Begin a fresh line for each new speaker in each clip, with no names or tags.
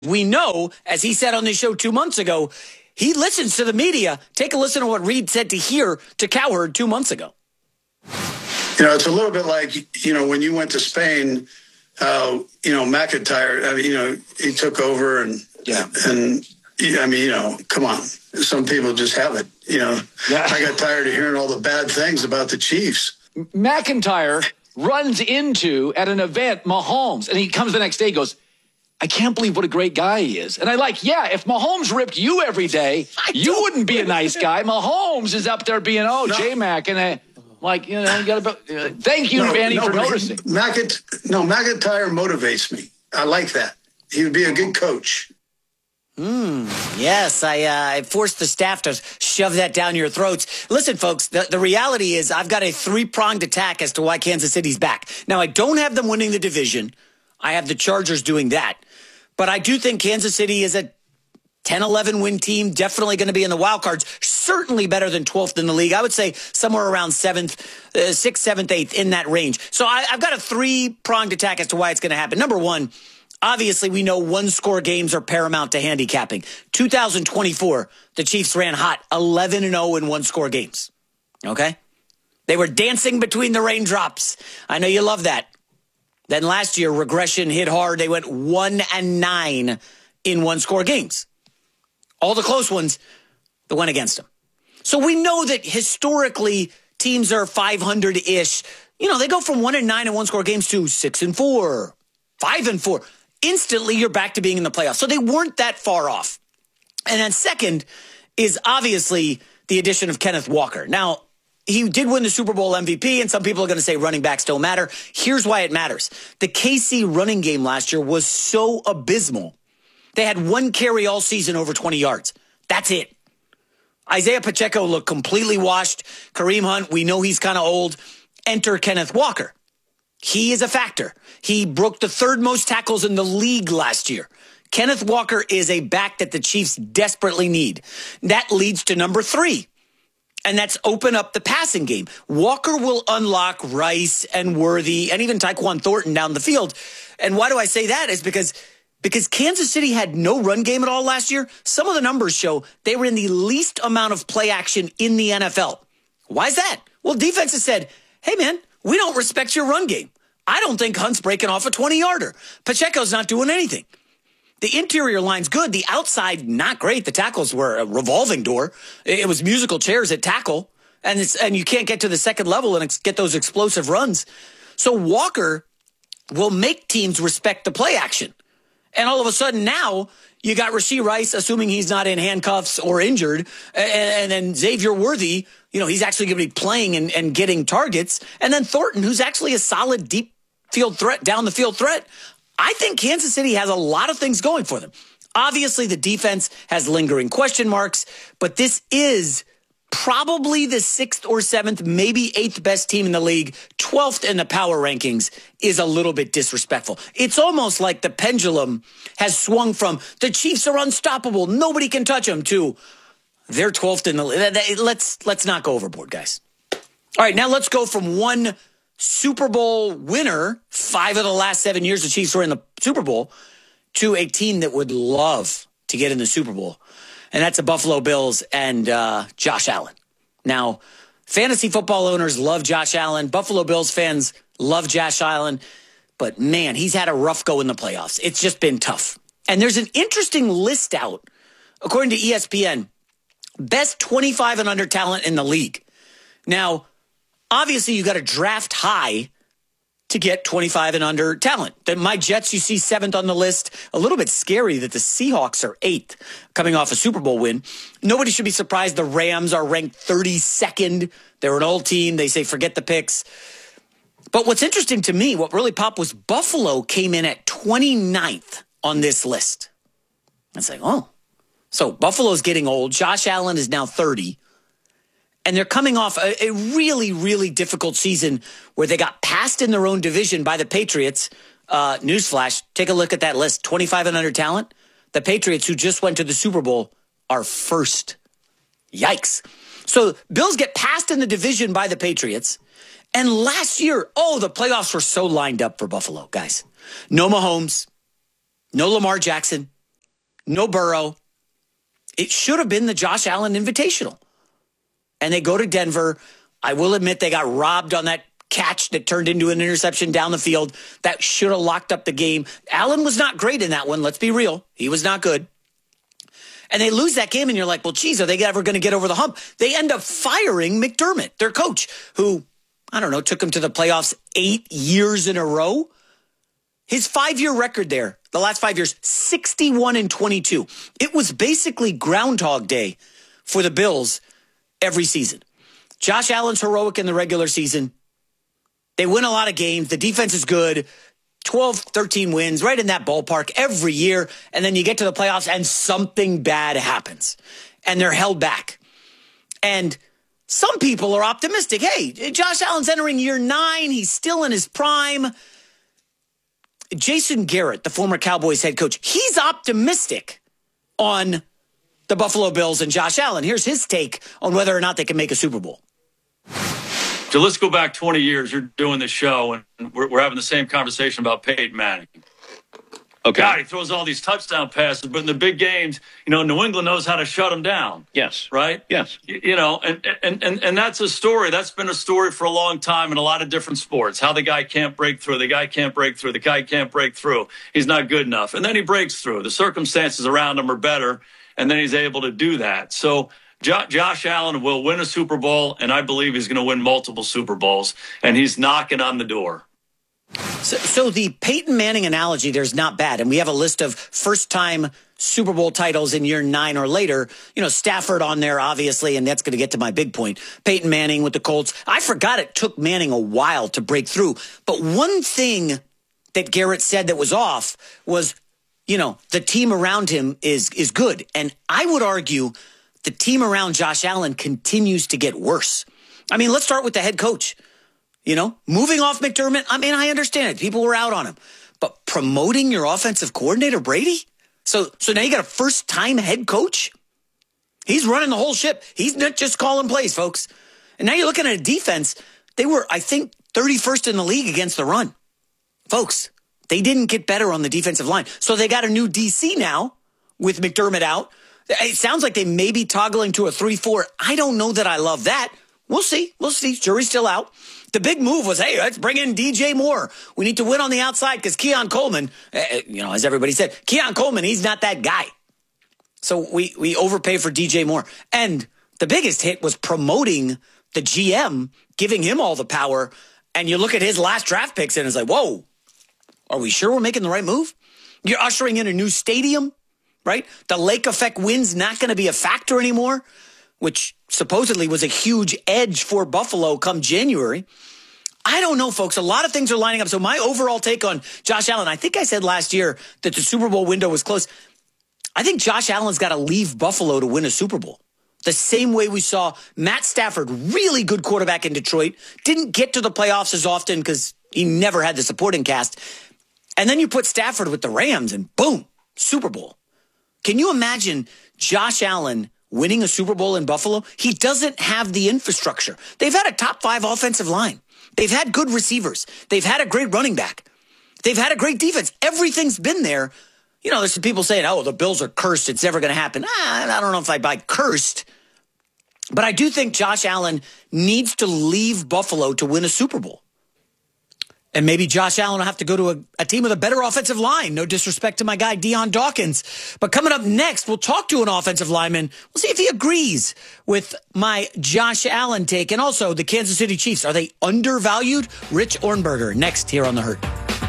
We know, as he said on this show 2 months ago, he listens to the media. Take a listen to what Reed said to Cowherd 2 months ago.
It's a little bit like, when you went to Spain, McIntyre, he took over and come on. Some people just have it, I got tired of hearing all the bad things about the Chiefs.
McIntyre runs into, at an event, Mahomes, and he comes the next day and goes, I can't believe what a great guy he is. And if Mahomes ripped you every day, you wouldn't be a nice guy. Mahomes is up there being, J-Mac, and you got to. Thank you, Vanny, for noticing.
McIntyre motivates me. I like that. He would be a good coach.
Yes, I forced the staff to shove that down your throats. Listen, folks, the reality is I've got a three-pronged attack as to why Kansas City's back. Now, I don't have them winning the division. I have the Chargers doing that. But I do think Kansas City is a 10-11 win team, definitely going to be in the wild cards, certainly better than 12th in the league. I would say somewhere around 7th, 6th, 7th, 8th, in that range. So I've got a three-pronged attack as to why it's going to happen. Number one, obviously we know one-score games are paramount to handicapping. 2024, the Chiefs ran hot, 11-0 in one-score games. Okay? They were dancing between the raindrops. I know you love that. Then last year, regression hit hard. They went 1-9 in one-score games. All the close ones, they went against them. So we know that historically, teams are 500-ish. They go from 1-9 in one-score games to 6-4, 5-4. Instantly, you're back to being in the playoffs. So they weren't that far off. And then second is obviously the addition of Kenneth Walker. Now, he did win the Super Bowl MVP, and some people are going to say running backs don't matter. Here's why it matters. The KC running game last year was so abysmal. They had one carry all season over 20 yards. That's it. Isaiah Pacheco looked completely washed. Kareem Hunt, we know he's kind of old. Enter Kenneth Walker. He is a factor. He broke the third most tackles in the league last year. Kenneth Walker is a back that the Chiefs desperately need. That leads to number three. And that's open up the passing game. Walker will unlock Rice and Worthy and even Tyquan Thornton down the field. And why do I say that is because Kansas City had no run game at all last year. Some of the numbers show they were in the least amount of play action in the NFL. Why is that? Well, defenses said, hey, man, we don't respect your run game. I don't think Hunt's breaking off a 20-yarder. Pacheco's not doing anything. The interior line's good. The outside, not great. The tackles were a revolving door. It was musical chairs at tackle. And you can't get to the second level and get those explosive runs. So Walker will make teams respect the play action. And all of a sudden now, you got Rashee Rice, assuming he's not in handcuffs or injured. And then Xavier Worthy, he's actually going to be playing and getting targets. And then Thornton, who's actually a solid deep field threat, down the field threat. I think Kansas City has a lot of things going for them. Obviously, the defense has lingering question marks, but this is probably the 6th or 7th, maybe 8th best team in the league. 12th in the power rankings is a little bit disrespectful. It's almost like the pendulum has swung from the Chiefs are unstoppable, nobody can touch them, to they're 12th in the league. Let's not go overboard, guys. All right, now let's go from one Super Bowl winner, 5 of the last 7 years the Chiefs were in the Super Bowl, to a team that would love to get in the Super Bowl. And that's the Buffalo Bills and Josh Allen. Now, fantasy football owners love Josh Allen. Buffalo Bills fans love Josh Allen. But, man, he's had a rough go in the playoffs. It's just been tough. And there's an interesting list out, according to ESPN, best 25 and under talent in the league. Now, obviously, you got to draft high to get 25 and under talent. My Jets, you see 7th on the list. A little bit scary that the Seahawks are 8th, coming off a Super Bowl win. Nobody should be surprised the Rams are ranked 32nd. They're an old team. They say forget the picks. But what's interesting to me, what really popped, was Buffalo came in at 29th on this list. It's like, so Buffalo's getting old. Josh Allen is now 30. And they're coming off a really, really difficult season where they got passed in their own division by the Patriots. Newsflash, take a look at that list. 25 and under talent. The Patriots, who just went to the Super Bowl, are first. Yikes. So Bills get passed in the division by the Patriots. And last year, the playoffs were so lined up for Buffalo, guys. No Mahomes, no Lamar Jackson, no Burrow. It should have been the Josh Allen Invitational. And they go to Denver. I will admit they got robbed on that catch that turned into an interception down the field. That should have locked up the game. Allen was not great in that one. Let's be real. He was not good. And they lose that game, and you're like, well, geez, are they ever going to get over the hump? They end up firing McDermott, their coach, who, I don't know, took them to the playoffs 8 years in a row. His 5-year record there, the last 5 years, 61-22. It was basically Groundhog Day for the Bills every season. Josh Allen's heroic in the regular season. They win a lot of games. The defense is good. 12, 13 wins, right in that ballpark every year. And then you get to the playoffs and something bad happens. And they're held back. And some people are optimistic. Hey, Josh Allen's entering year 9. He's still in his prime. Jason Garrett, the former Cowboys head coach, he's optimistic on the Buffalo Bills and Josh Allen. Here's his take on whether or not they can make a Super Bowl.
So let's go back 20 years. You're doing this show, and we're having the same conversation about Peyton Manning.
Okay.
God, he throws all these touchdown passes, but in the big games, New England knows how to shut him down.
Yes.
Right?
Yes.
And that's a story. That's been a story for a long time in a lot of different sports. How the guy can't break through. The guy can't break through. The guy can't break through. He's not good enough. And then he breaks through. The circumstances around him are better, and then he's able to do that. So Josh Allen will win a Super Bowl, and I believe he's going to win multiple Super Bowls, and he's knocking on the door.
So the Peyton Manning analogy there's not bad. And we have a list of first-time Super Bowl titles in year 9 or later. Stafford on there, obviously, and that's going to get to my big point. Peyton Manning with the Colts. I forgot it took Manning a while to break through. But one thing that Garrett said that was off was, the team around him is good. And I would argue the team around Josh Allen continues to get worse. I mean, let's start with the head coach. Moving off McDermott, I understand it. People were out on him. But promoting your offensive coordinator, Brady? So now you got a first-time head coach? He's running the whole ship. He's not just calling plays, folks. And now you're looking at a defense. They were, I think, 31st in the league against the run. Folks, they didn't get better on the defensive line. So they got a new DC now with McDermott out. It sounds like they may be toggling to a 3-4. I don't know that I love that. We'll see. Jury's still out. The big move was, hey, let's bring in DJ Moore. We need to win on the outside because Keon Coleman, as everybody said, Keon Coleman, he's not that guy. So we overpay for DJ Moore. And the biggest hit was promoting the GM, giving him all the power. And you look at his last draft picks and it's like, whoa, are we sure we're making the right move? You're ushering in a new stadium, right? The lake effect win's not going to be a factor anymore, which supposedly was a huge edge for Buffalo come January. I don't know, folks. A lot of things are lining up. So my overall take on Josh Allen, I think I said last year that the Super Bowl window was close. I think Josh Allen's got to leave Buffalo to win a Super Bowl. The same way we saw Matt Stafford, really good quarterback in Detroit, didn't get to the playoffs as often because he never had the supporting cast. And then you put Stafford with the Rams and boom, Super Bowl. Can you imagine Josh Allen winning a Super Bowl in Buffalo? He doesn't have the infrastructure. They've had a top 5 offensive line. They've had good receivers. They've had a great running back. They've had a great defense. Everything's been there. There's some people saying, oh, the Bills are cursed. It's never going to happen. I don't know if I buy cursed. But I do think Josh Allen needs to leave Buffalo to win a Super Bowl. And maybe Josh Allen will have to go to a team with a better offensive line. No disrespect to my guy, Deion Dawkins. But coming up next, we'll talk to an offensive lineman. We'll see if he agrees with my Josh Allen take. And also, the Kansas City Chiefs, are they undervalued? Rich Ornberger, next here on The Hurt.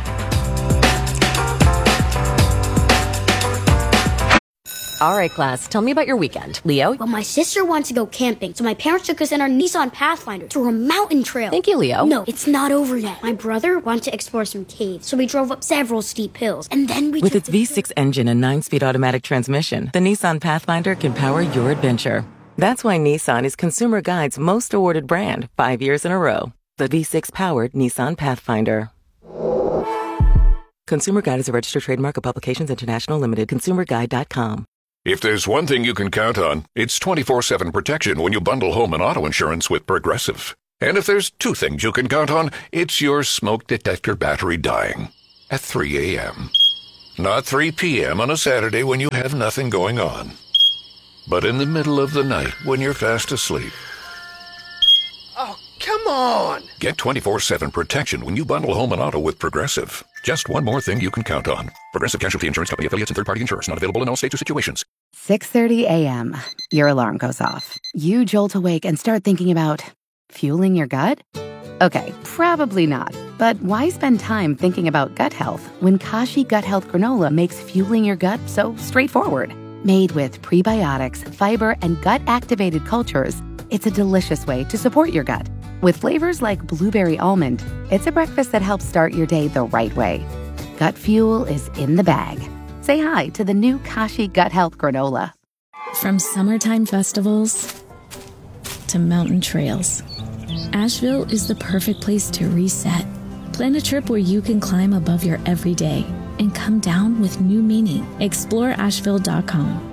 All right, class, tell me about your weekend. Leo?
Well, my sister wants to go camping, so my parents took us in our Nissan Pathfinder through a mountain trail.
Thank you, Leo.
No, it's not over yet. My brother wanted to explore some caves, so we drove up several steep hills, and then we
With its V6 engine and 9-speed automatic transmission, the Nissan Pathfinder can power your adventure. That's why Nissan is Consumer Guide's most awarded brand 5 years in a row. The V6-powered Nissan Pathfinder. Consumer Guide is a registered trademark of Publications International Limited. ConsumerGuide.com.
If there's one thing you can count on, it's 24/7 protection when you bundle home and auto insurance with Progressive. And if there's two things you can count on, it's your smoke detector battery dying at 3 a.m. Not 3 p.m. on a Saturday when you have nothing going on. But in the middle of the night when you're fast asleep.
Oh, come on!
Get 24/7 protection when you bundle home and auto with Progressive. Just one more thing you can count on. Progressive Casualty Insurance Company affiliates and third-party insurers. Not available in all states or situations.
6:30 a.m. Your alarm goes off. You jolt awake and start thinking about fueling your gut? Okay, probably not. But why spend time thinking about gut health when Kashi Gut Health Granola makes fueling your gut so straightforward? Made with prebiotics, fiber, and gut-activated cultures, it's a delicious way to support your gut. With flavors like blueberry almond, it's a breakfast that helps start your day the right way. Gut fuel is in the bag. Say hi to the new Kashi Gut Health Granola.
From summertime festivals to mountain trails, Asheville is the perfect place to reset. Plan a trip where you can climb above your everyday and come down with new meaning. Explore Asheville.com.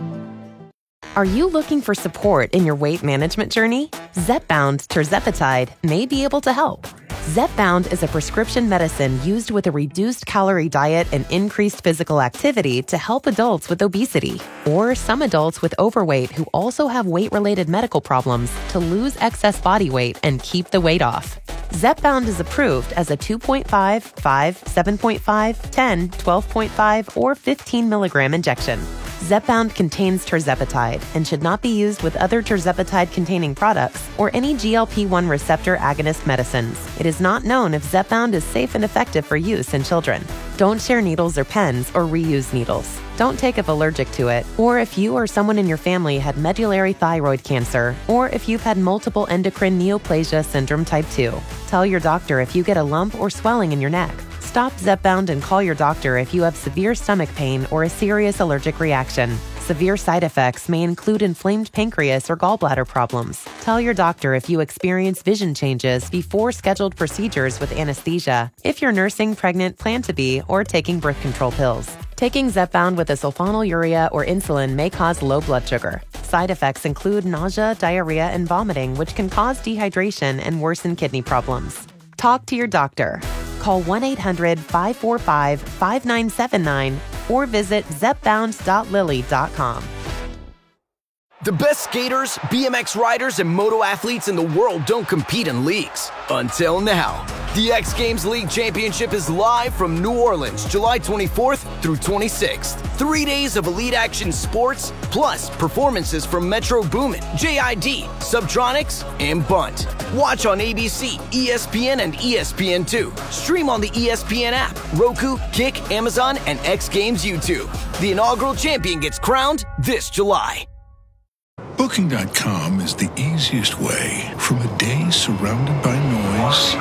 Are you looking for support in your weight management journey? Zepbound tirzepatide may be able to help. Zepbound is a prescription medicine used with a reduced calorie diet and increased physical activity to help adults with obesity or some adults with overweight who also have weight-related medical problems to lose excess body weight and keep the weight off. Zepbound is approved as a 2.5, 5, 7.5, 10, 12.5, or 15 milligram injection. Zepbound contains tirzepatide and should not be used with other tirzepatide-containing products or any GLP-1 receptor agonist medicines. It is not known if Zepbound is safe and effective for use in children. Don't share needles or pens or reuse needles. Don't take if allergic to it, or if you or someone in your family had medullary thyroid cancer, or if you've had multiple endocrine neoplasia syndrome type 2. Tell your doctor if you get a lump or swelling in your neck. Stop Zepbound and call your doctor if you have severe stomach pain or a serious allergic reaction. Severe side effects may include inflamed pancreas or gallbladder problems. Tell your doctor if you experience vision changes before scheduled procedures with anesthesia, if you're nursing, pregnant, plan to be, or taking birth control pills. Taking Zepbound with a sulfonylurea or insulin may cause low blood sugar. Side effects include nausea, diarrhea, and vomiting, which can cause dehydration and worsen kidney problems. Talk to your doctor. Call 1-800-545-5979 or visit zepbound.lilly.com.
The best skaters, BMX riders, and moto athletes in the world don't compete in leagues. Until now. The X Games League Championship is live from New Orleans, July 24th through 26th. 3 days of elite action sports, plus performances from Metro Boomin, JID, Subtronics, and Bunt. Watch on ABC, ESPN, and ESPN2. Stream on the ESPN app, Roku, Kick, Amazon, and X Games YouTube. The inaugural champion gets crowned this July.
Booking.com is the easiest way from a day surrounded by noise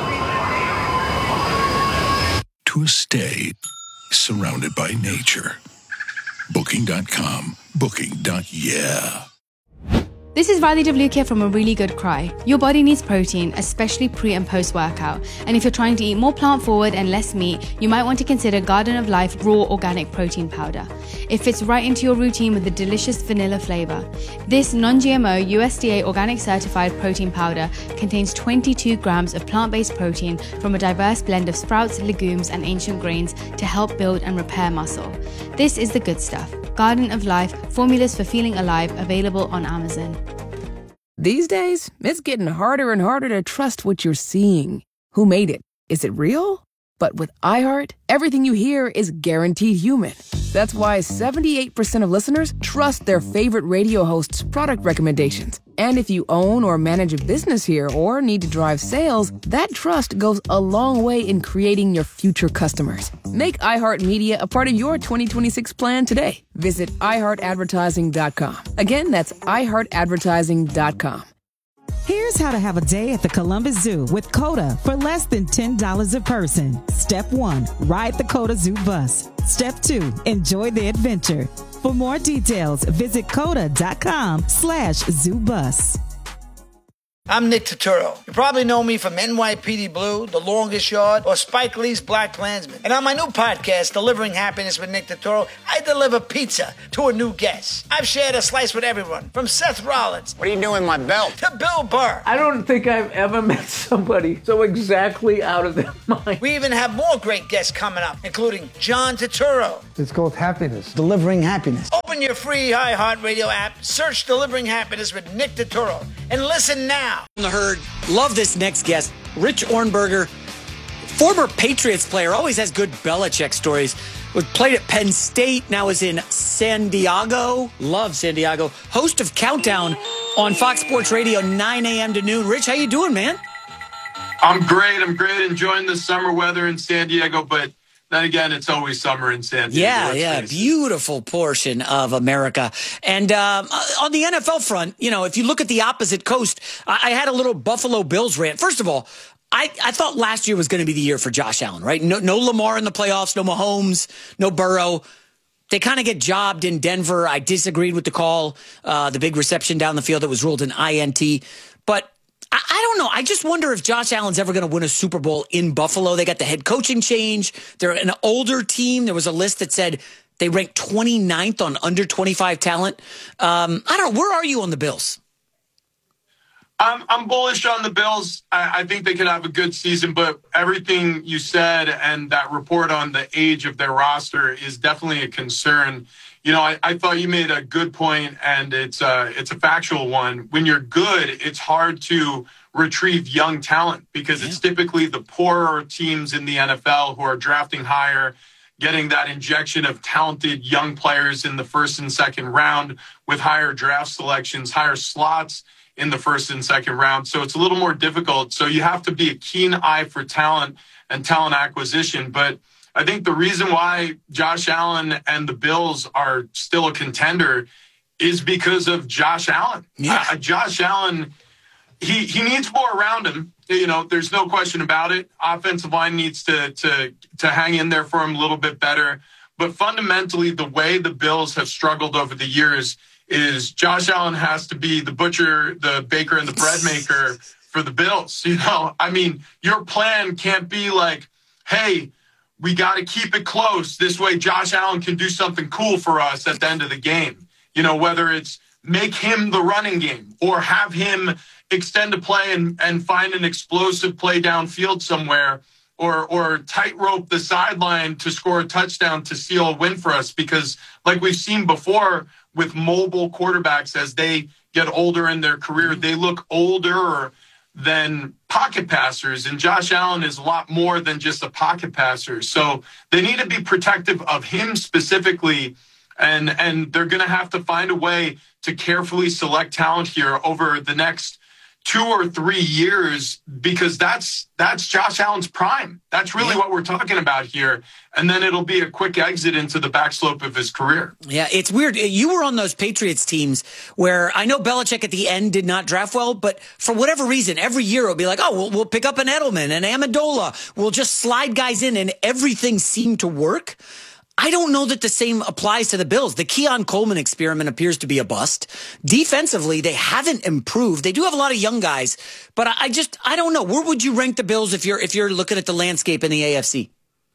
to a stay surrounded by nature. Booking.com. Booking.yeah.
This is Riley DeVlukia from A Really Good Cry. Your body needs protein, especially pre and post-workout. And if you're trying to eat more plant-forward and less meat, you might want to consider Garden of Life Raw Organic Protein Powder. It fits right into your routine with a delicious vanilla flavor. This non-GMO, USDA organic certified protein powder contains 22 grams of plant-based protein from a diverse blend of sprouts, legumes, and ancient grains to help build and repair muscle. This is the good stuff. Garden of Life, formulas for feeling alive, available on Amazon.
These days, it's getting harder and harder to trust what you're seeing. Who made it? Is it real? But with iHeart, everything you hear is guaranteed human. That's why 78% of listeners trust their favorite radio hosts' product recommendations. And if you own or manage a business here or need to drive sales, that trust goes a long way in creating your future customers. Make iHeartMedia a part of your 2026 plan today. Visit iHeartAdvertising.com. Again, that's iHeartAdvertising.com.
Here's how to have a day at the Columbus Zoo with COTA for less than $10 a person. Step 1, ride the COTA Zoo bus. Step 2, enjoy the adventure. For more details, visit COTA.com/ZooBus.
I'm Nick Turturro. You probably know me from NYPD Blue, The Longest Yard, or Spike Lee's BlacKkKlansman. And on my new podcast, Delivering Happiness with Nick Turturro, I deliver pizza to a new guest. I've shared a slice with everyone, from Seth Rollins.
What are you doing with my belt?
To Bill Burr.
I don't think I've ever met somebody so exactly out of their mind.
We even have more great guests coming up, including John Turturro.
It's called Happiness. Delivering Happiness.
Open your free iHeartRadio app, search Delivering Happiness with Nick Turturro, and listen now.
The herd. Love this next guest. Rich Ohrnberger, former Patriots player, always has good Belichick stories. Played at Penn State, now is in San Diego. Love San Diego. Host of Countdown on Fox Sports Radio, 9 a.m. to noon. Rich, how you doing, man?
I'm great. Enjoying the summer weather in San Diego, but then again, it's always summer in San Diego.
Yeah. Beautiful portion of America. And on the NFL front, if you look at the opposite coast, I had a little Buffalo Bills rant. First of all, I thought last year was going to be the year for Josh Allen, right? No Lamar in the playoffs, no Mahomes, no Burrow. They kind of get jobbed in Denver. I disagreed with the call, the big reception down the field that was ruled an INT. But I don't know. I just wonder if Josh Allen's ever going to win a Super Bowl in Buffalo. They got the head coaching change. They're an older team. There was a list that said they ranked 29th on under 25 talent. I don't know. Where are you on the Bills?
I'm bullish on the Bills. I think they could have a good season, but everything you said and that report on the age of their roster is definitely a concern. I thought you made a good point, and it's a factual one. When you're good, it's hard to retrieve young talent because it's typically the poorer teams in the NFL who are drafting higher, getting that injection of talented young players in the first and second round with higher draft selections, higher slots in the first and second round. So it's a little more difficult. So you have to be a keen eye for talent and talent acquisition. But I think the reason why Josh Allen and the Bills are still a contender is because of Josh Allen. Yeah. Josh Allen, he needs more around him. There's no question about it. Offensive line needs to hang in there for him a little bit better. But fundamentally, the way the Bills have struggled over the years is Josh Allen has to be the butcher, the baker, and the bread maker for the Bills. Your plan can't be like, hey, we got to keep it close. This way, Josh Allen can do something cool for us at the end of the game. Whether it's make him the running game or have him extend a play and find an explosive play downfield somewhere or tightrope the sideline to score a touchdown to seal a win for us. Because like we've seen before with mobile quarterbacks, as they get older in their career, they look older than pocket passers, and Josh Allen is a lot more than just a pocket passer. So they need to be protective of him specifically, and they're going to have to find a way to carefully select talent here over the next 2 or 3 years, because that's Josh Allen's prime. That's really what we're talking about here. And then it'll be a quick exit into the backslope of his career.
Yeah, it's weird. You were on those Patriots teams where I know Belichick at the end did not draft well, but for whatever reason, every year it'll be like, we'll pick up an Edelman, an Amendola. We'll just slide guys in, and everything seemed to work. I don't know that the same applies to the Bills. The Keon Coleman experiment appears to be a bust. Defensively, they haven't improved. They do have a lot of young guys, but I don't know. Where would you rank the Bills if you're looking at the landscape in the AFC?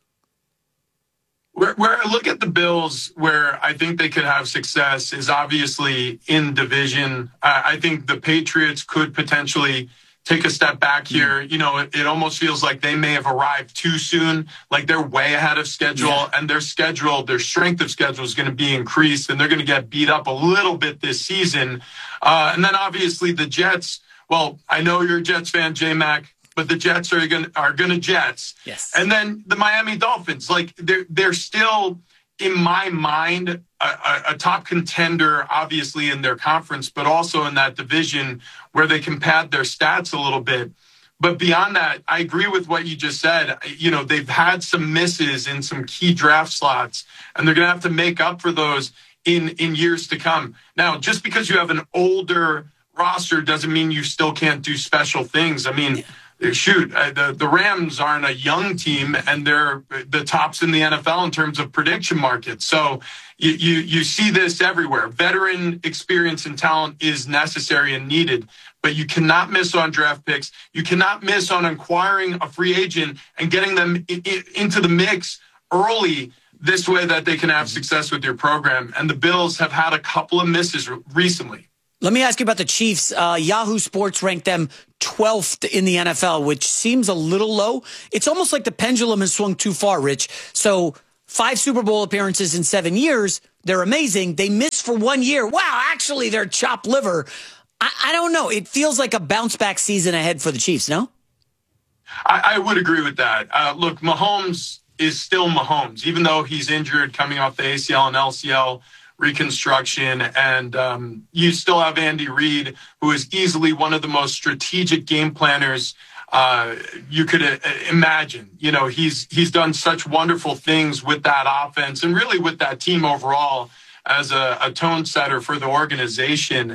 Where I look at the Bills, where I think they could have success is obviously in division. I think the Patriots could potentially take a step back here. It almost feels like they may have arrived too soon, like they're way ahead of schedule, and their strength of schedule is going to be increased, and they're going to get beat up a little bit this season. And then obviously the Jets, well, I know you're a Jets fan, J-Mac, but the Jets are going to Jets.
Yes.
And then the Miami Dolphins, like they're still, in my mind, a top contender, obviously, in their conference, but also in that division where they can pad their stats a little bit. But beyond that, I agree with what you just said. They've had some misses in some key draft slots, and they're going to have to make up for those in years to come. Now, just because you have an older roster doesn't mean you still can't do special things. the Rams aren't a young team, and they're the tops in the NFL in terms of prediction markets. So you see this everywhere. Veteran experience and talent is necessary and needed, but you cannot miss on draft picks. You cannot miss on acquiring a free agent and getting them into the mix early, this way that they can have success with your program. And the Bills have had a couple of misses recently.
Let me ask you about the Chiefs. Yahoo Sports ranked them 12th in the NFL, which seems a little low. It's almost like the pendulum has swung too far, Rich. So 5 Super Bowl appearances in 7 years. They're amazing. They missed for 1 year. Wow, actually, they're chopped liver. I don't know. It feels like a bounce-back season ahead for the Chiefs, no?
I would agree with that. Look, Mahomes is still Mahomes, even though he's injured coming off the ACL and LCL reconstruction. And you still have Andy Reid, who is easily one of the most strategic game planners you could imagine. You know, he's done such wonderful things with that offense and really with that team overall as a tone setter for the organization.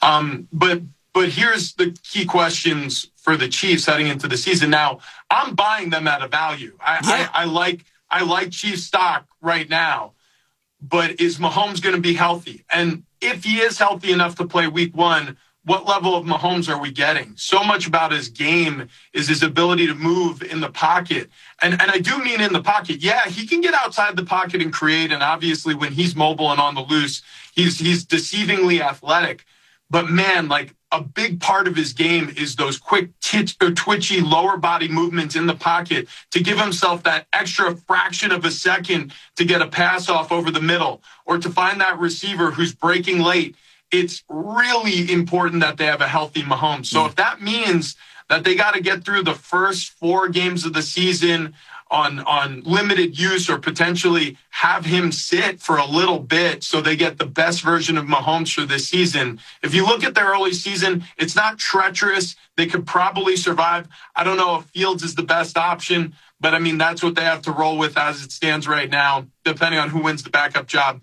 But here's the key questions for the Chiefs heading into the season. Now, I'm buying them at a value. I like Chiefs stock right now. But is Mahomes going to be healthy? And if he is healthy enough to play week 1, what level of Mahomes are we getting? So much about his game is his ability to move in the pocket. And I do mean in the pocket. Yeah, he can get outside the pocket and create. And obviously when he's mobile and on the loose, he's deceivingly athletic. But man, like a big part of his game is those quick twitchy lower body movements in the pocket to give himself that extra fraction of a second to get a pass off over the middle or to find that receiver who's breaking late. It's really important that they have a healthy Mahomes. So if that means that they got to get through the first 4 games of the season on limited use or potentially have him sit for a little bit so they get the best version of Mahomes for this season. If you look at their early season, it's not treacherous. They could probably survive. I don't know if Fields is the best option, but I mean, that's what they have to roll with as it stands right now, depending on who wins the backup job.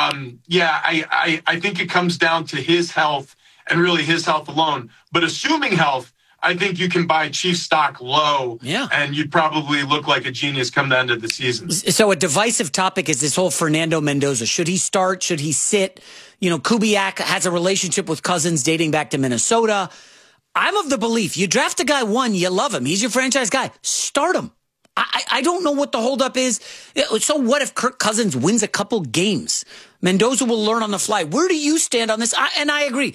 I think it comes down to his health and really his health alone. But assuming health, I think you can buy Chiefs stock low, and you'd probably look like a genius come the end of the season.
So a divisive topic is this whole Fernando Mendoza. Should he start? Should he sit? You know, Kubiak has a relationship with Cousins dating back to Minnesota. I'm of the belief, you draft a guy 1, you love him. He's your franchise guy. Start him. I don't know what the holdup is. So what if Kirk Cousins wins a couple games? Mendoza will learn on the fly. Where do you stand on this? And I agree.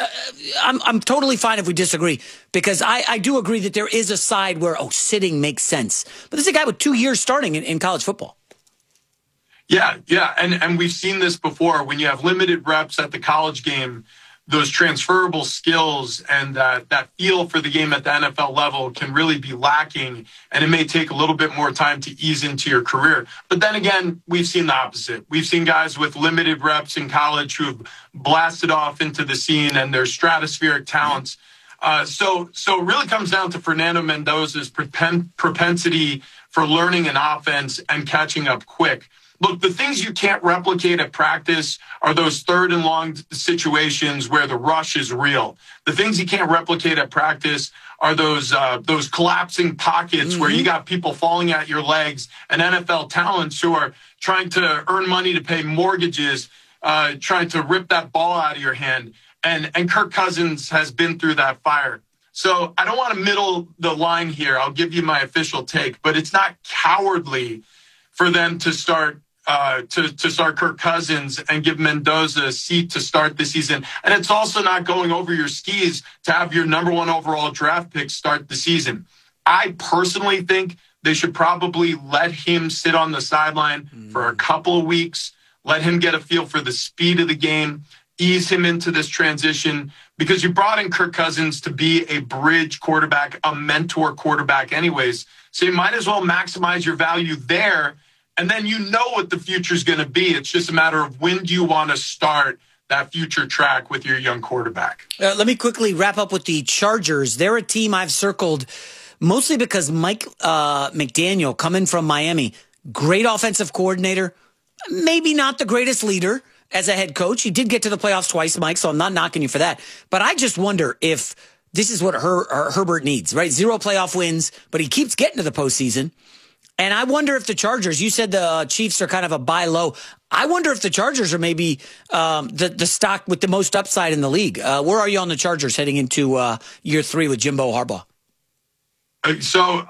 I'm totally fine if we disagree, because I do agree that there is a side where, sitting makes sense. But this is a guy with 2 years starting in college football.
Yeah. And we've seen this before. When you have limited reps at the college game, those transferable skills and that feel for the game at the NFL level can really be lacking, and it may take a little bit more time to ease into your career. But then again, we've seen the opposite. We've seen guys with limited reps in college who have blasted off into the scene and their stratospheric talents. So it really comes down to Fernando Mendoza's propensity for learning an offense and catching up quick. Look, the things you can't replicate at practice are those 3rd and long situations where the rush is real. The things you can't replicate at practice are those collapsing pockets where you got people falling at your legs and NFL talents who are trying to earn money to pay mortgages, trying to rip that ball out of your hand. And Kirk Cousins has been through that fire. So I don't want to middle the line here. I'll give you my official take, but it's not cowardly for them to start Kirk Cousins and give Mendoza a seat to start the season. And it's also not going over your skis to have your number 1 overall draft pick start the season. I personally think they should probably let him sit on the sideline for a couple of weeks, let him get a feel for the speed of the game, ease him into this transition, because you brought in Kirk Cousins to be a bridge quarterback, a mentor quarterback anyways. So you might as well maximize your value there. And then you know what the future is going to be. It's just a matter of when do you want to start that future track with your young quarterback.
Let me quickly wrap up with the Chargers. They're a team I've circled mostly because Mike McDaniel, coming from Miami, great offensive coordinator, maybe not the greatest leader as a head coach. He did get to the playoffs twice, Mike, so I'm not knocking you for that. But I just wonder if this is what Herbert needs, right? 0 playoff wins, but he keeps getting to the postseason. And I wonder if the Chargers, you said the Chiefs are kind of a buy low. I wonder if the Chargers are maybe the stock with the most upside in the league. Where are you on the Chargers heading into year 3 with Jimbo Harbaugh?
So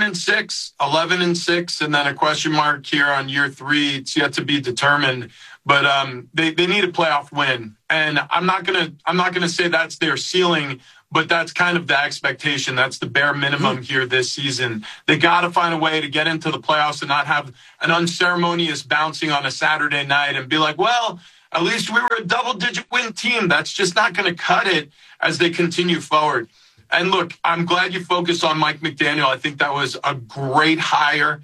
11-6, and then a question mark here on year 3. It's yet to be determined, but they need a playoff win, and I'm not gonna say that's their ceiling, but that's kind of the expectation. That's the bare minimum here this season. They got to find a way to get into the playoffs and not have an unceremonious bouncing on a Saturday night and be like, well, at least we were a double-digit win team. That's just not going to cut it as they continue forward. And look, I'm glad you focused on Mike McDaniel. I think that was a great hire.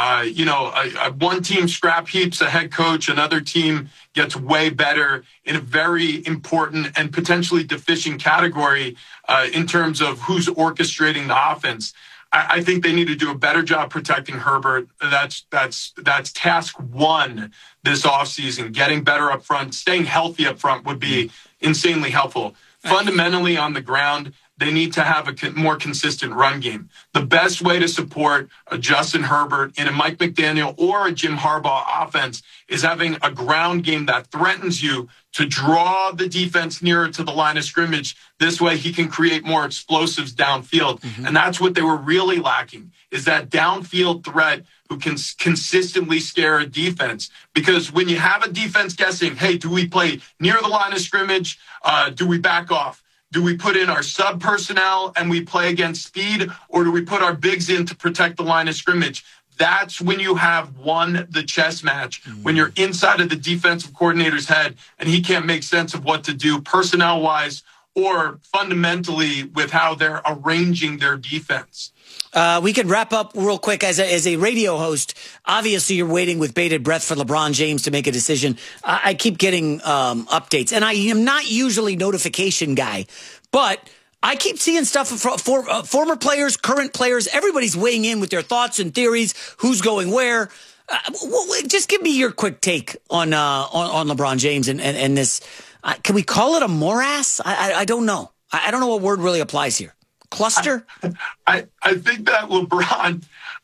One team scrap heaps a head coach, another team gets way better in a very important and potentially deficient category in terms of who's orchestrating the offense. I think they need to do a better job protecting Herbert. That's task 1 this offseason. Getting better up front, staying healthy up front would be insanely helpful. Fundamentally on the ground, they need to have a more consistent run game. The best way to support a Justin Herbert in a Mike McDaniel or a Jim Harbaugh offense is having a ground game that threatens you to draw the defense nearer to the line of scrimmage. This way he can create more explosives downfield. And that's what they were really lacking, is that downfield threat who can consistently scare a defense. Because when you have a defense guessing, hey, do we play near the line of scrimmage? Do we back off? Do we put in our sub personnel and we play against speed, or do we put our bigs in to protect the line of scrimmage? That's when you have won the chess match, when you're inside of the defensive coordinator's head and he can't make sense of what to do personnel-wise or fundamentally with how they're arranging their defense.
We can wrap up real quick. As a radio host, obviously you're waiting with bated breath for LeBron James to make a decision. I keep getting updates, and I am not usually a notification guy, but I keep seeing stuff for former players, current players. Everybody's weighing in with their thoughts and theories, who's going where. Just give me your quick take on LeBron James and this. Can we call it a morass? I don't know. I don't know what word really applies here. Cluster?
I think that LeBron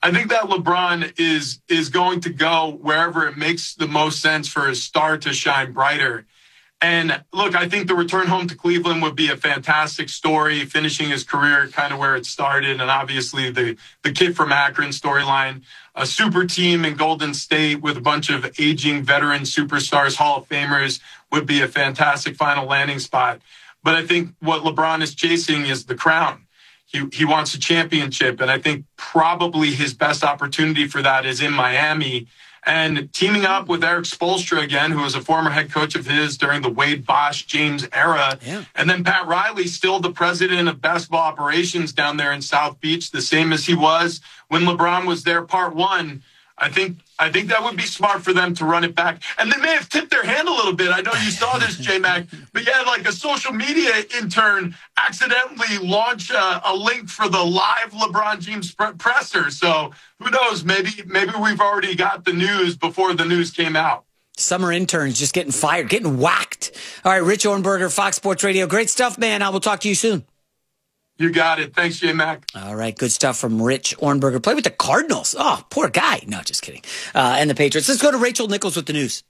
is going to go wherever it makes the most sense for his star to shine brighter. And look, I think the return home to Cleveland would be a fantastic story, finishing his career kind of where it started. And obviously the kid from Akron storyline, a super team in Golden State with a bunch of aging veteran superstars, Hall of Famers, would be a fantastic final landing spot. But I think what LeBron is chasing is the crown. He wants a championship, and I think probably his best opportunity for that is in Miami. And teaming up with Eric Spoelstra again, who was a former head coach of his during the Wade, Bosch, James era. Yeah. And then Pat Riley, still the president of basketball operations down there in South Beach, the same as he was when LeBron was there part 1. I think that would be smart for them to run it back. And they may have tipped their hand a little bit. I know you saw this, J-Mac. But yeah, like a social media intern accidentally launch a link for the live LeBron James presser. So who knows? Maybe we've already got the news before the news came out.
Summer interns just getting fired, getting whacked. All right, Rich Ohrnberger, Fox Sports Radio. Great stuff, man. I will talk to you soon.
You got it. Thanks, J-Mac.
All right, good stuff from Rich Ohrnberger. Play with the Cardinals. Oh, poor guy. No, just kidding. And the Patriots. Let's go to Rachel Nichols with the news.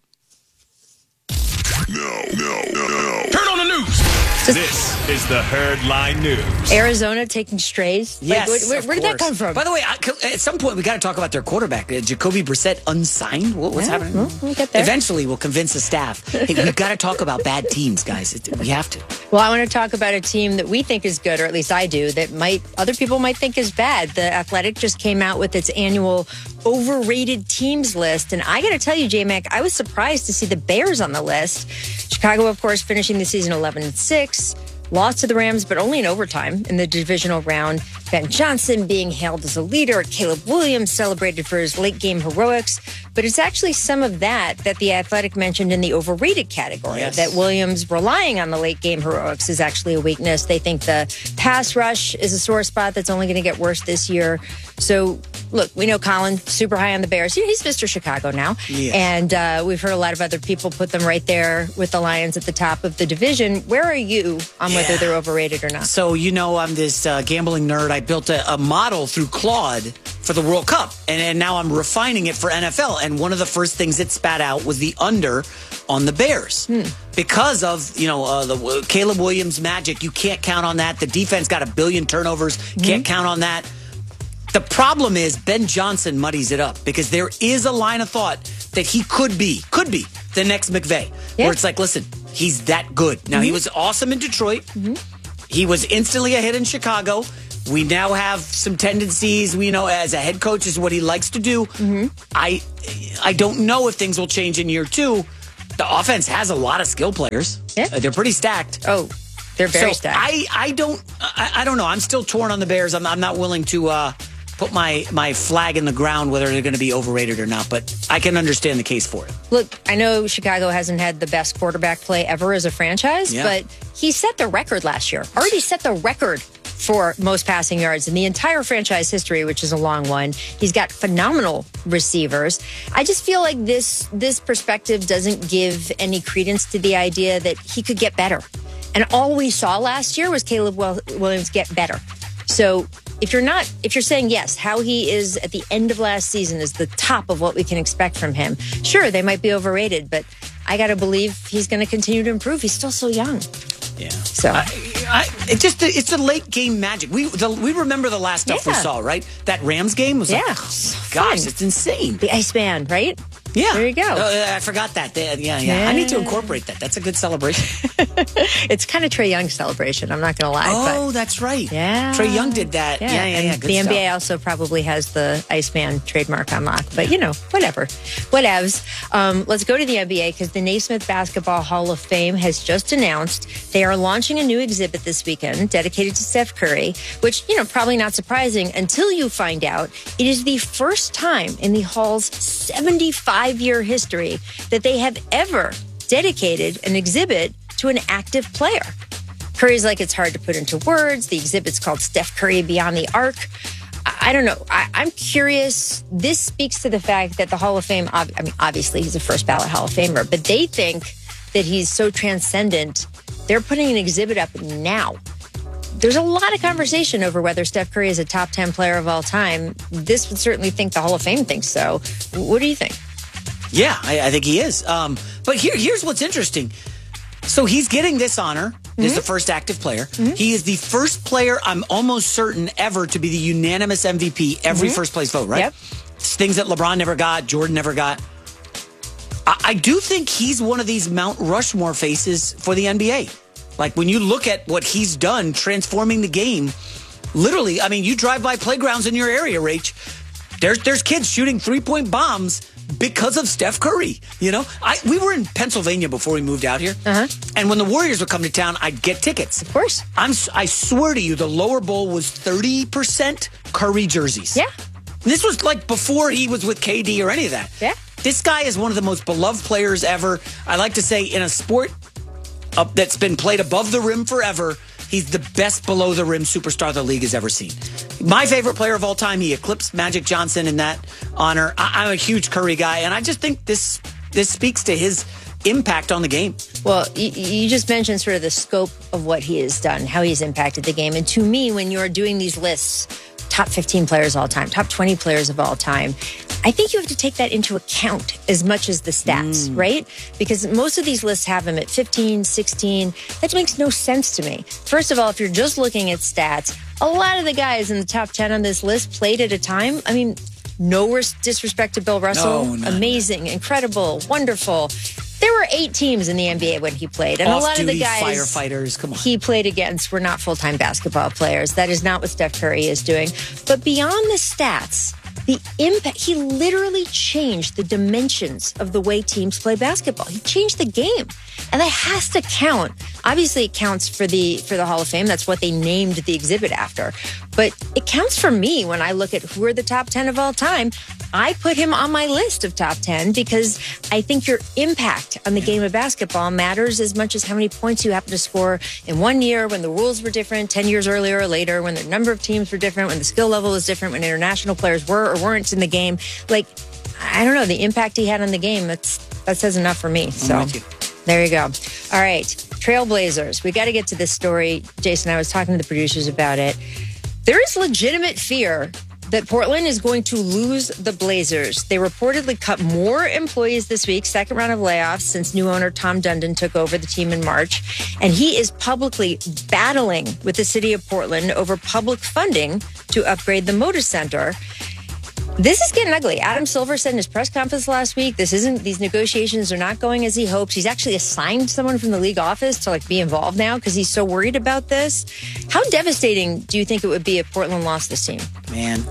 No. Turn on the news. This is the Herdline News.
Arizona taking strays?
Yes,
where did that come from?
By the way, at some point, we got to talk about their quarterback. Jacoby Brissett unsigned? What's happening?
Well, we'll get there.
Eventually, we'll convince the staff. Hey, we've got to talk about bad teams, guys. We have to.
Well, I want to talk about a team that we think is good, or at least I do, that other people might think is bad. The Athletic just came out with its annual overrated teams list. And I got to tell you, J-Mac, I was surprised to see the Bears on the list. Chicago, of course, finishing the season 11-6. Lost to the Rams, but only in overtime in the divisional round. Ben Johnson being hailed as a leader. Caleb Williams celebrated for his late-game heroics. But it's actually some of that the Athletic mentioned in the overrated category. Yes. That Williams relying on the late-game heroics is actually a weakness. They think the pass rush is a sore spot that's only going to get worse this year. So look, we know Colin, super high on the Bears. He's Mr. Chicago now.
Yeah.
And we've heard a lot of other people put them right there with the Lions at the top of the division. Where are you on whether they're overrated or not?
So, I'm this gambling nerd. I built a model through Claude for the World Cup, and now I'm refining it for NFL. And one of the first things it spat out was the under on the Bears. Because of, the Caleb Williams magic. You can't count on that. The defense got 1 billion turnovers. Can't count on that. The problem is Ben Johnson muddies it up because there is a line of thought that he could be the next McVay. Where it's like, listen, he's that good. Now, he was awesome in Detroit. He was instantly a hit in Chicago. We now have some tendencies, as a head coach is what he likes to do. I don't know if things will change in year 2. The offense has a lot of skill players. Yeah. They're pretty stacked.
Oh, they're very stacked.
I don't know. I'm still torn on the Bears. I'm not willing to put my flag in the ground whether they're going to be overrated or not, but I can understand the case for it.
Look, I know Chicago hasn't had the best quarterback play ever as a franchise, but he set the record last year. Already set the record for most passing yards in the entire franchise history, which is a long one. He's got phenomenal receivers. I just feel like this perspective doesn't give any credence to the idea that he could get better. And all we saw last year was Caleb Williams get better. So if you're saying yes, how he is at the end of last season is the top of what we can expect from him. Sure, they might be overrated, but I got to believe he's going to continue to improve. He's still so young.
Yeah.
So
it's the late game magic. We remember the last stuff we saw, right? That Rams game was like, oh, gosh, it's insane.
The Iceman, right?
Yeah.
There you go.
I forgot that. Yeah. I need to incorporate that. That's a good celebration.
It's kind of Trae Young's celebration. I'm not going to lie.
Oh, that's right.
Yeah.
Trae Young did that. Yeah.
Good the stuff. NBA also probably has the Iceman trademark on lock. But, whatever. Whatevs. Let's go to the NBA because the Naismith Basketball Hall of Fame has just announced they are launching a new exhibit this weekend dedicated to Steph Curry, which, probably not surprising until you find out it is the first time in the Hall's 75-year history that they have ever dedicated an exhibit to an active player. Curry's like, it's hard to put into words. The exhibit's called Steph Curry Beyond the Arc. I don't know. I'm curious. This speaks to the fact that the Hall of Fame, obviously he's a first ballot Hall of Famer, but they think that he's so transcendent, they're putting an exhibit up now. There's a lot of conversation over whether Steph Curry is a top 10 player of all time. This would certainly think the Hall of Fame thinks so. What do you think?
Yeah, I think he is. But here's what's interesting. So he's getting this honor. He's the first active player. He is the first player, I'm almost certain, ever to be the unanimous MVP every first place vote, right?
Yep.
It's things that LeBron never got, Jordan never got. I do think he's one of these Mount Rushmore faces for the NBA. Like, when you look at what he's done transforming the game, literally, you drive by playgrounds in your area, Rach, there's kids shooting 3-point bombs because of Steph Curry. We were in Pennsylvania before we moved out here. And when the Warriors would come to town, I'd get tickets.
Of course.
I swear to you, the lower bowl was 30% Curry jerseys.
Yeah.
This was like before he was with KD or any of that.
Yeah.
This guy is one of the most beloved players ever. I like to say in a sport that's been played above the rim forever, he's the best below the rim superstar the league has ever seen. My favorite player of all time, he eclipsed Magic Johnson in that honor. I'm a huge Curry guy, and I just think this speaks to his impact on the game.
Well, you just mentioned sort of the scope of what he has done, how he's impacted the game. And to me, when you're doing these lists, top 15 players of all time, top 20 players of all time, I think you have to take that into account as much as the stats, right? Because most of these lists have him at 15, 16. That makes no sense to me. First of all, if you're just looking at stats, a lot of the guys in the top 10 on this list played at a time. No disrespect to Bill Russell.
No,
amazing, incredible, wonderful. There were 8 teams in the NBA when he played. And a lot of the guys
firefighters, come on,
he played against were not full-time basketball players. That is not what Steph Curry is doing. But beyond the stats, the impact, he literally changed the dimensions of the way teams play basketball. He changed the game. And that has to count. Obviously, it counts for the Hall of Fame. That's what they named the exhibit after. But it counts for me when I look at who are the top 10 of all time. I put him on my list of top 10 because I think your impact on the game of basketball matters as much as how many points you happen to score in one year when the rules were different, 10 years earlier or later, when the number of teams were different, when the skill level was different, when international players were or weren't in the game. Like, I don't know, the impact he had on the game, that says enough for me. So there you go. All right, Trailblazers. We got to get to this story. Jason, I was talking to the producers about it. There is legitimate fear that Portland is going to lose the Blazers. They reportedly cut more employees this week, second round of layoffs since new owner Tom Dundon took over the team in March. And he is publicly battling with the city of Portland over public funding to upgrade the Moda Center. This is getting ugly. Adam Silver said in his press conference last week, these negotiations are not going as he hopes. He's actually assigned someone from the league office to be involved now because he's so worried about this. How devastating do you think it would be if Portland lost this team?
Man,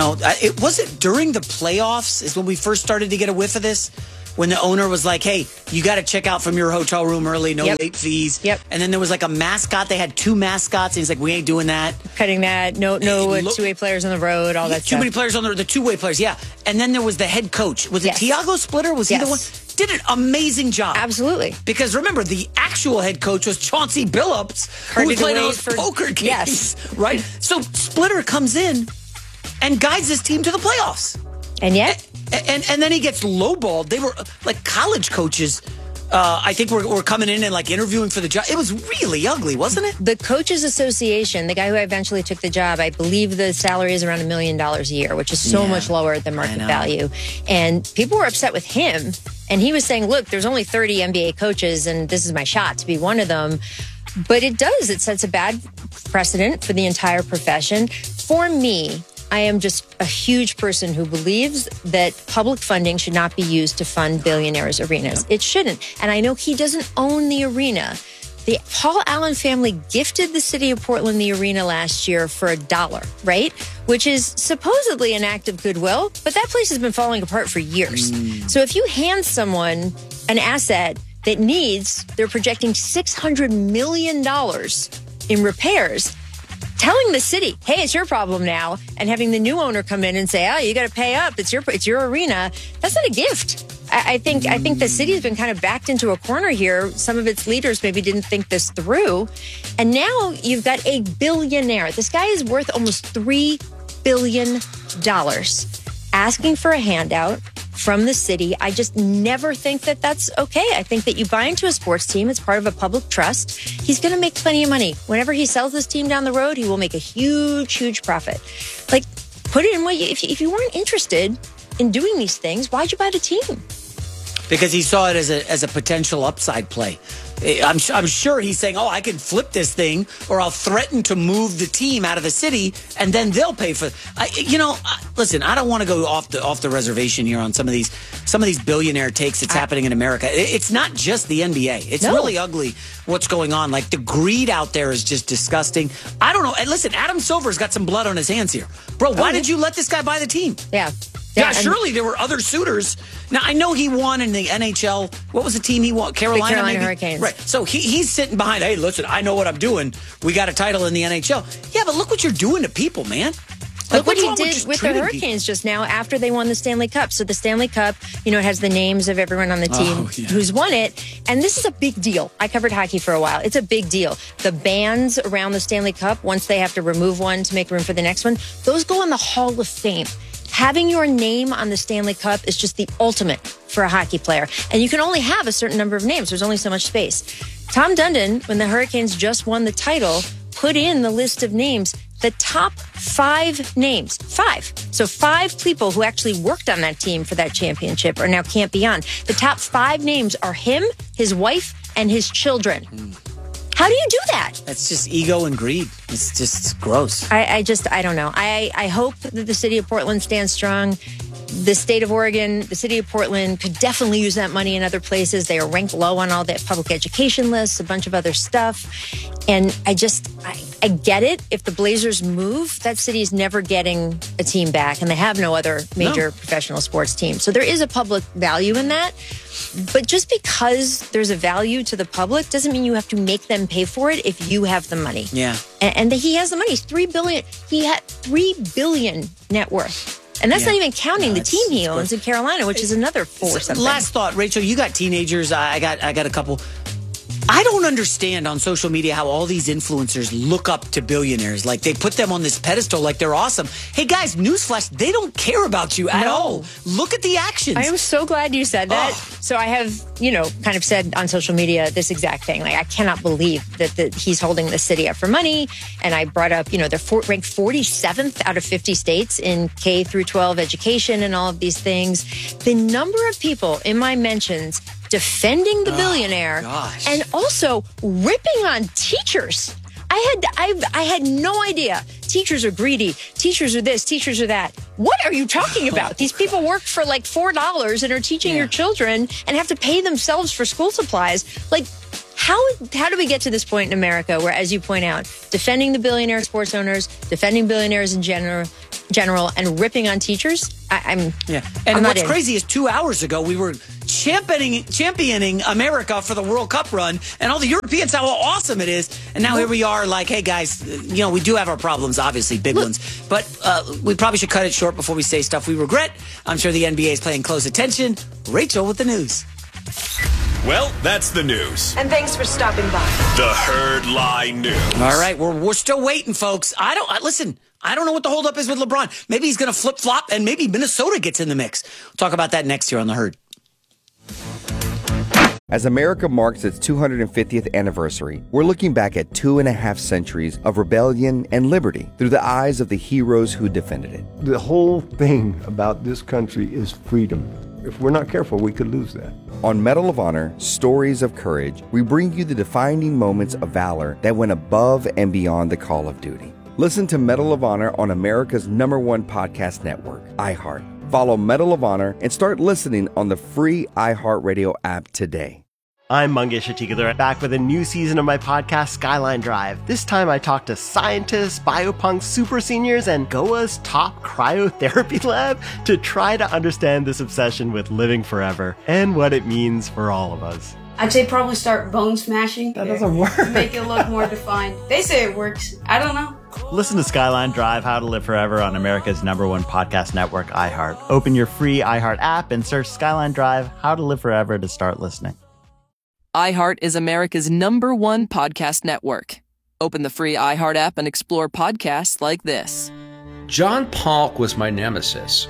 it wasn't during the playoffs is when we first started to get a whiff of this. When the owner was like, hey, you got to check out from your hotel room early, no late fees.
Yep.
And then there was a mascot. They had 2 mascots. And he's like, we ain't doing that.
Cutting that. No two-way players on the road, all that stuff.
Too many players on the two-way players, yeah. And then there was the head coach. Was it Tiago Splitter? Was he the one? Did an amazing job.
Absolutely.
Because remember, the actual head coach was Chauncey Billups, who played those poker games. Right? So Splitter comes in and guides his team to the playoffs.
And yet?
And then he gets lowballed. They were college coaches. I think were coming in and interviewing for the job. It was really ugly, wasn't it?
The Coaches Association, the guy who eventually took the job, I believe the salary is around $1 million a year, which is so much lower than market value. And people were upset with him. And he was saying, look, there's only 30 NBA coaches, and this is my shot to be one of them. But it sets a bad precedent for the entire profession. For me, I am just a huge person who believes that public funding should not be used to fund billionaires' arenas. It shouldn't. And I know he doesn't own the arena. The Paul Allen family gifted the city of Portland the arena last year for $1, right? Which is supposedly an act of goodwill, but that place has been falling apart for years. So if you hand someone an asset that they're projecting $600 million in repairs, telling the city, hey, it's your problem now, and having the new owner come in and say, oh, you got to pay up. It's your arena. That's not a gift. I think the city has been kind of backed into a corner here. Some of its leaders maybe didn't think this through. And now you've got a billionaire. This guy is worth almost $3 billion asking for a handout from the city. I just never think that that's okay. I think that you buy into a sports team. It's part of a public trust. He's going to make plenty of money. Whenever he sells this team down the road, he will make a huge, huge profit. Put it in what if you weren't interested in doing these things, why'd you buy the team?
Because he saw it as a potential upside play. I'm sure he's saying, oh, I can flip this thing, or I'll threaten to move the team out of the city, and then they'll pay for it. Listen, I don't want to go off the reservation here on some of these billionaire takes that's happening in America. It's not just the NBA. It's really ugly what's going on. The greed out there is just disgusting. I don't know. And listen, Adam Silver's got some blood on his hands here. Bro, why did you let this guy buy the team?
Yeah,
surely there were other suitors. Now, I know he won in the NHL. What was the team he won? Carolina maybe?
Hurricanes.
Right. So he's sitting behind, hey, listen, I know what I'm doing. We got a title in the NHL. Yeah, but look what you're doing to people, man.
Look what he did with the Hurricanes just now after they won the Stanley Cup. So the Stanley Cup, it has the names of everyone on the team who's won it. And this is a big deal. I covered hockey for a while. It's a big deal. The bands around the Stanley Cup, once they have to remove one to make room for the next one, those go in the Hall of Fame. Having your name on the Stanley Cup is just the ultimate for a hockey player. And you can only have a certain number of names. There's only so much space. Tom Dundon, when the Hurricanes just won the title, put in the list of names, the top 5 names. 5. So 5 people who actually worked on that team for that championship or now can't be on. The top 5 names are him, his wife, and his children. How do you do that?
That's just ego and greed. It's just gross.
I don't know. I hope that the city of Portland stands strong. The state of Oregon, the city of Portland could definitely use that money in other places. They are ranked low on all the public education lists, a bunch of other stuff. And I get it. If the Blazers move, that city is never getting a team back, and they have no other major professional sports team. So there is a public value in that. But just because there's a value to the public doesn't mean you have to make them pay for it if you have the money.
Yeah.
And he has the money. He's $3 billion. He had $3 billion net worth. And that's not even counting the team he owns in Carolina, which is another 4 something.
Last thought, Rachel, you got teenagers. I got a couple. I don't understand on social media how all these influencers look up to billionaires. Like, they put them on this pedestal like they're awesome. Hey, guys, newsflash, they don't care about you at all. Look at the actions.
I am so glad you said that. So I have, kind of said on social media this exact thing. Like, I cannot believe that he's holding the city up for money. And I brought up, they're ranked 47th out of 50 states in K through 12 education and all of these things. The number of people in my mentions defending the billionaire and also ripping on teachers. I had no idea. Teachers are greedy. Teachers are this. Teachers are that. What are you talking about? These people work for like $4 and are teaching your children and have to pay themselves for school supplies. Like, how do we get to this point in America where, as you point out, defending the billionaire sports owners, defending billionaires in general, and ripping on teachers? And
what's crazy is 2 hours ago we were championing America for the World Cup run, and all the Europeans how awesome it is, and now here we are like, hey guys, we do have our problems, obviously big ones, but we probably should cut it short before we say stuff we regret. I'm sure the NBA is paying close attention. Rachel with the news.
Well, that's the news.
And thanks for stopping by.
The Herd Lie News.
All right, we're still waiting, folks. I don't know what the holdup is with LeBron. Maybe he's going to flip-flop, and maybe Minnesota gets in the mix. We'll talk about that next year on The Herd.
As America marks its 250th anniversary, we're looking back at 2.5 centuries of rebellion and liberty through the eyes of the heroes who defended it.
The whole thing about this country is freedom. If we're not careful, we could lose that.
On Medal of Honor, Stories of Courage, we bring you the defining moments of valor that went above and beyond the call of duty. Listen to Medal of Honor on America's #1 podcast network, iHeart. Follow Medal of Honor and start listening on the free iHeartRadio app today.
I'm Mangesh Atikadar, back with a new season of my podcast, Skyline Drive. This time I talk to scientists, biopunk super seniors, and Goa's top cryotherapy lab to try to understand this obsession with living forever and what it means for all of us.
I'd say probably start bone smashing.
That doesn't work.
Make it look more defined. They say it works. I don't know.
Listen to Skyline Drive, How to Live Forever on America's #1 podcast network, iHeart. Open your free iHeart app and search Skyline Drive, How to Live Forever to start listening.
iHeart is America's #1 podcast network. Open the free iHeart app and explore podcasts like this.
John Polk was my nemesis.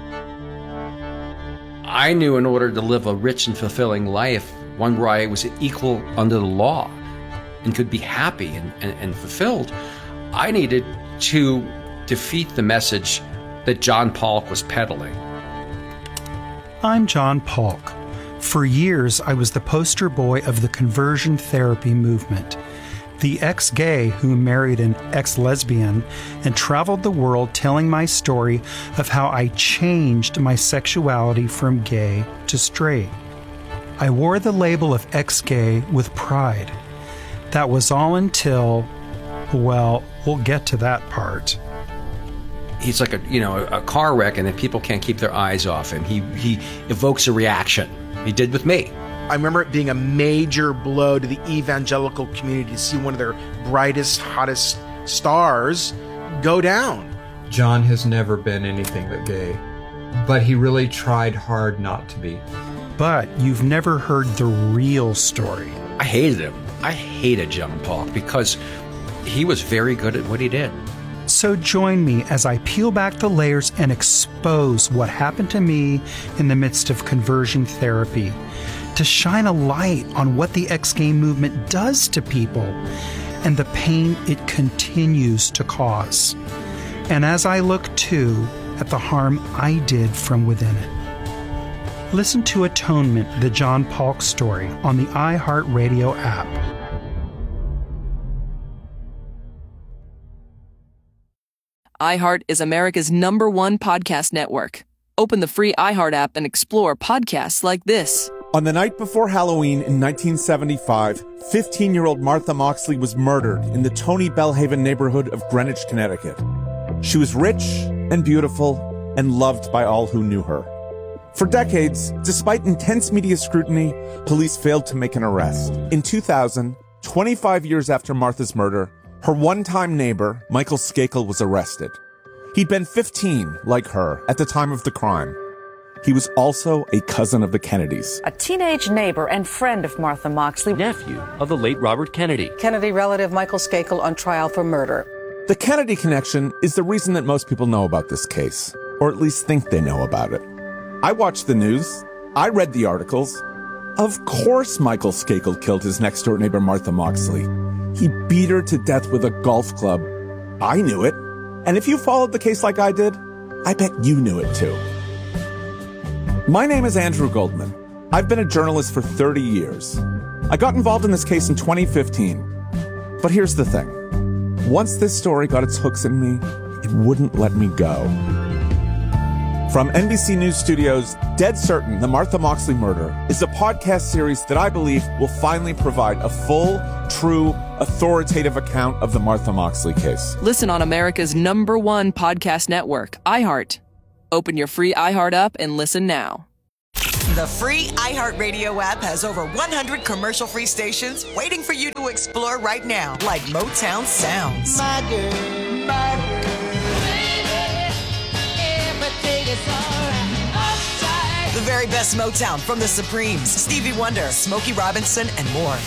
I knew in order to live a rich and fulfilling life, one where I was equal under the law and could be happy and fulfilled, I needed to defeat the message that John Polk was peddling.
I'm John Polk. For years, I was the poster boy of the conversion therapy movement, the ex-gay who married an ex-lesbian and traveled the world telling my story of how I changed my sexuality from gay to straight. I wore the label of ex-gay with pride. That was all until, well, we'll get to that part.
He's like a car wreck, and then people can't keep their eyes off him. He evokes a reaction. He did with me.
I remember it being a major blow to the evangelical community to see one of their brightest, hottest stars go down.
John has never been anything but gay, but he really tried hard not to be.
But you've never heard the real story.
I hated him. I hated John Polk because he was very good at what he did.
So join me as I peel back the layers and expose what happened to me in the midst of conversion therapy, to shine a light on what the ex-gay movement does to people and the pain it continues to cause. And as I look too at the harm I did from within it. Listen to Atonement, the John Polk story on the iHeartRadio app.
iHeart is America's #1 podcast network. Open the free iHeart app and explore podcasts like this.
On the night before Halloween in 1975, 15-year-old Martha Moxley was murdered in the Tony Bellhaven neighborhood of Greenwich, Connecticut. She was rich and beautiful and loved by all who knew her. For decades, despite intense media scrutiny, police failed to make an arrest. In 2000, 25 years after Martha's murder, her one-time neighbor, Michael Skakel, was arrested. He'd been 15, like her, at the time of the crime. He was also a cousin of the Kennedys.
A teenage neighbor and friend of Martha Moxley.
Nephew of the late Robert Kennedy.
Kennedy relative Michael Skakel on trial for murder.
The Kennedy connection is the reason that most people know about this case, or at least think they know about it. I watched the news. I read the articles. Of course Michael Skakel killed his next-door neighbor Martha Moxley. He beat her to death with a golf club. I knew it. And if you followed the case like I did, I bet you knew it too. My name is Andrew Goldman. I've been a journalist for 30 years. I got involved in this case in 2015. But here's the thing. Once this story got its hooks in me, it wouldn't let me go. From NBC News Studios, Dead Certain, The Martha Moxley Murder is a podcast series that I believe will finally provide a full, true, authoritative account of the Martha Moxley case.
Listen on America's #1 podcast network, iHeart. Open your free iHeart app and listen now.
The free iHeartRadio app has over 100 commercial-free stations waiting for you to explore right now, like Motown Sounds.
My girl, baby, everything is all right.
The very best Motown from the Supremes, Stevie Wonder, Smokey Robinson, and more.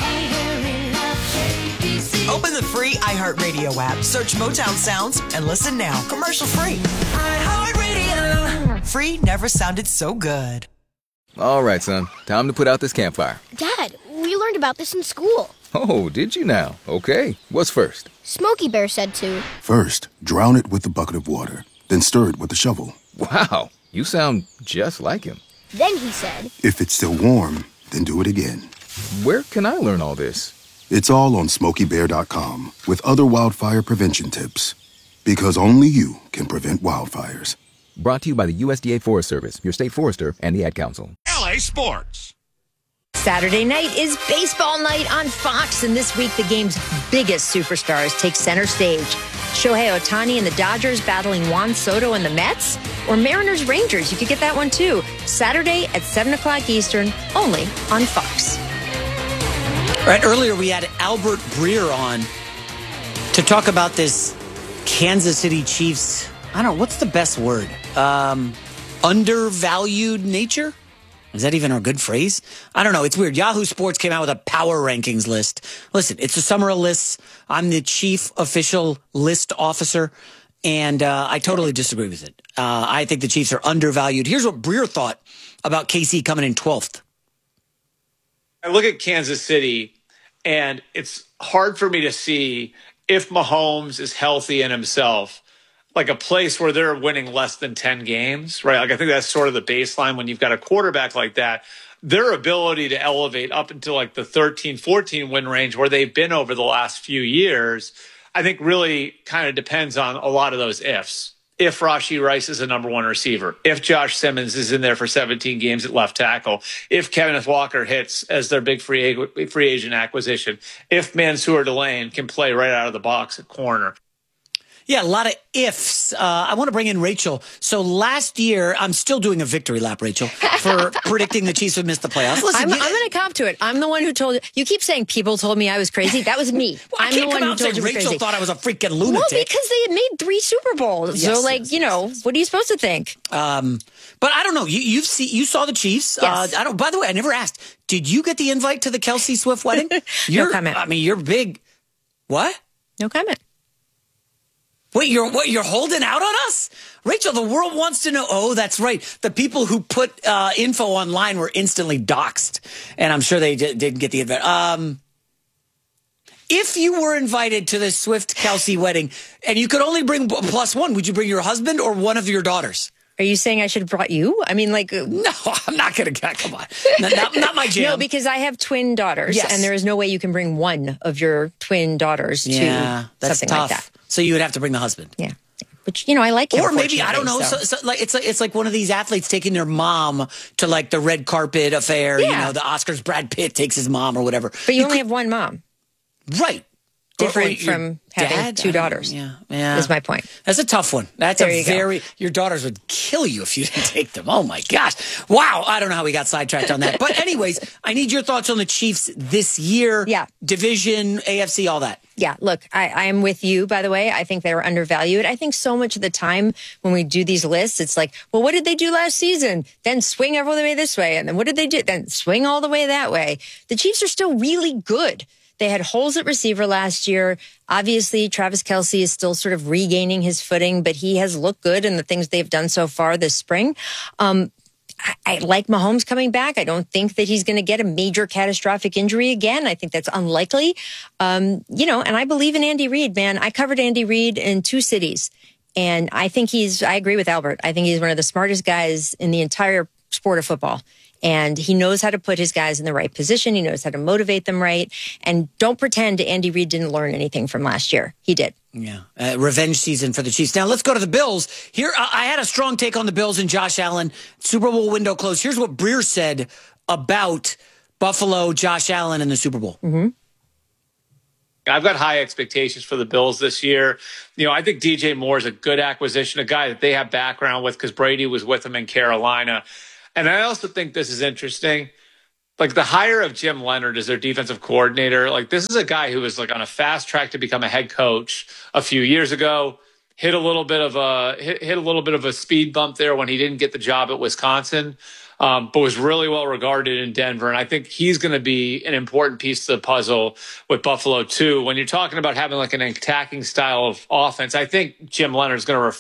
Open the free iHeartRadio app, search Motown Sounds, and listen now. Commercial-free. iHeartRadio. Free never sounded so good.
All right, son. Time to put out this campfire.
Dad, we learned about this in school.
Oh, did you now? Okay. What's first?
Smokey Bear said to.
First, drown it with a bucket of water. Then stir it with a shovel.
Wow. You sound just like him.
Then he said.
If it's still warm, then do it again.
Where can I learn all this?
It's all on SmokeyBear.com with other wildfire prevention tips. Because only you can prevent wildfires.
Brought to you by the USDA Forest Service, your state forester, and the Ad Council.
LA Sports.
Saturday night is baseball night on Fox, and this week the game's biggest superstars take center stage. Shohei Ohtani and the Dodgers battling Juan Soto and the Mets, or Mariners Rangers. You could get that one too. Saturday at 7 o'clock Eastern, only on Fox.
All right, earlier we had Albert Breer on to talk about this Kansas City Chiefs. I don't know, what's the best word? Undervalued nature? Is that even a good phrase? I don't know. It's weird. Yahoo Sports came out with a power rankings list. Listen, it's a summer of lists. I'm the chief official list officer, and I totally disagree with it. I think the Chiefs are undervalued. Here's what Breer thought about KC coming in 12th.
I look at Kansas City, and it's hard for me to see if Mahomes is healthy in himself, like a place where they're winning less than 10 games, right? Like I think that's sort of the baseline when you've got a quarterback like that. Their ability to elevate up into like the 13, 14 win range where they've been over the last few years, I think really kind of depends on a lot of those ifs. If Rashee Rice is a number one receiver, if Josh Simmons is in there for 17 games at left tackle, if Kenneth Walker hits as their big free agent acquisition, if Mansour Delane can play right out of the box at corner.
Yeah, a lot of ifs. I want to bring in Rachel. So last year, I'm still doing a victory lap, Rachel, for predicting the Chiefs would miss the playoffs. Listen,
I'm going to cop to it. I'm the one who told you. You keep saying people told me I was crazy. That was me.
Well,
I'm the one who told you
Rachel
crazy.
thought I was a freaking lunatic.
Well, because they had made 3 Super Bowls.
Yes,
so, like, yes. What are you supposed to think?
But I don't know. You saw the Chiefs.
Yes.
By the way, I never asked. Did you get the invite to the Kelsey Swift wedding?
No comment.
I mean, you're big. What?
No comment.
Wait, you're holding out on us? Rachel, the world wants to know. Oh, that's right. The people who put info online were instantly doxxed. And I'm sure they didn't get the invite. If you were invited to the Swift-Kelsey wedding and you could only bring +1, would you bring your husband or one of your daughters?
Are you saying I should have brought you? I mean, like...
No, I'm not going to... Come on. Not my jam.
No, because I have twin daughters.
Yes.
And there is no way you can bring one of your twin daughters to
that's
something
tough.
like that.
So you would have to bring the husband.
Yeah. Which, I like him.
Or maybe, I don't know. So like it's like one of these athletes taking their mom to like the red carpet affair.
Yeah.
The Oscars, Brad Pitt takes his mom or whatever.
But you only have one mom.
Right.
different from having two daughters.
Yeah.
Is my point.
That's a tough one. That's your daughters would kill you if you didn't take them. Oh my gosh. Wow. I don't know how we got sidetracked on that. But anyways, I need your thoughts on the Chiefs this year.
Yeah.
Division, AFC, all that.
Yeah, look, I am with you, by the way. I think they were undervalued. I think so much of the time when we do these lists, it's like, well, what did they do last season? Then swing all the way this way. And then what did they do? Then swing all the way that way. The Chiefs are still really good. They had holes at receiver last year. Obviously, Travis Kelce is still sort of regaining his footing, but he has looked good in the things they've done so far this spring. I like Mahomes coming back. I don't think that he's going to get a major catastrophic injury again. I think that's unlikely. And I believe in Andy Reid, man. I covered Andy Reid in 2 cities. And I think I agree with Albert. I think he's one of the smartest guys in the entire sport of football. And he knows how to put his guys in the right position. He knows how to motivate them right. And don't pretend Andy Reid didn't learn anything from last year. He did.
Yeah. Revenge season for the Chiefs. Now let's go to the Bills. Here, I had a strong take on the Bills and Josh Allen. Super Bowl window closed. Here's what Breer said about Buffalo, Josh Allen, and the Super Bowl.
Mm-hmm.
I've got high expectations for the Bills this year. I think DJ Moore is a good acquisition, a guy that they have background with because Brady was with him in Carolina. And I also think this is interesting. Like the hire of Jim Leonard as their defensive coordinator, like this is a guy who was like on a fast track to become a head coach a few years ago. Hit a little bit of a speed bump there when he didn't get the job at Wisconsin, but was really well regarded in Denver. And I think he's going to be an important piece of the puzzle with Buffalo too. When you're talking about having like an attacking style of offense, I think Jim Leonard's going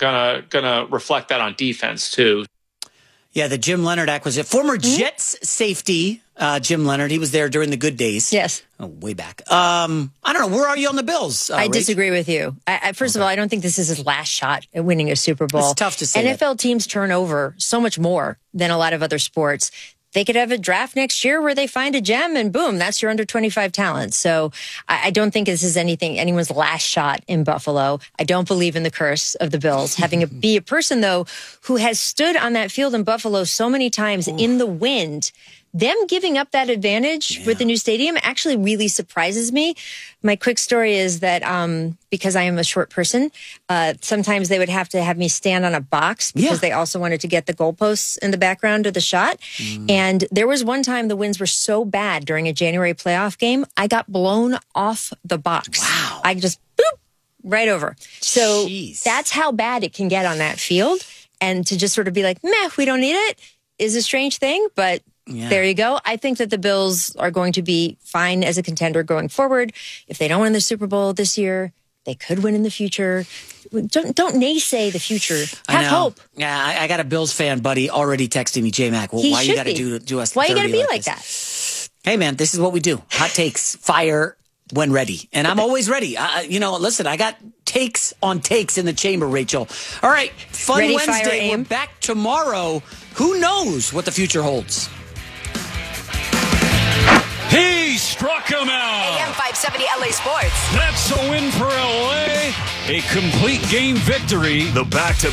to reflect that on defense too.
Yeah, the Jim Leonard acquisition. Former Jets safety, Jim Leonard. He was there during the good days.
Yes.
Oh, way back. I don't know. Where are you on the Bills?
I disagree with you. First of all, I don't think this is his last shot at winning a Super Bowl.
It's tough to say.
NFL teams turn over so much more than a lot of other sports. They could have a draft next year where they find a gem and boom, that's your under 25 talent. So I don't think this is anyone's last shot in Buffalo. I don't believe in the curse of the Bills. Be a person, though, who has stood on that field in Buffalo so many times in the wind, them giving up that advantage with the new stadium actually really surprises me. My quick story is that because I am a short person, sometimes they would have to have me stand on a box because they also wanted to get the goalposts in the background of the shot. And there was one time the winds were so bad during a January playoff game, I got blown off the box. Wow. I just boop right over. So that's how bad it can get on that field. And to just sort of be like, meh, we don't need it is a strange thing, but there you go. I think that the Bills are going to be fine as a contender going forward. If they don't win the Super Bowl this year, they could win in the future. Don't naysay the future. Have hope.
Yeah, I got a Bills fan buddy already texting me, J-Mac. Well, why you got to do us?
Why you got to be like
that? Hey, man, this is what we do. Hot takes, fire when ready, and I'm always ready. Listen, I got takes on takes in the chamber, Rachel. All right, fun
ready,
Wednesday.
fire, aim.
We're back tomorrow. Who knows what the future holds?
He struck him out.
AM 570 LA Sports.
That's a win for LA. A complete game victory.
The back-to-back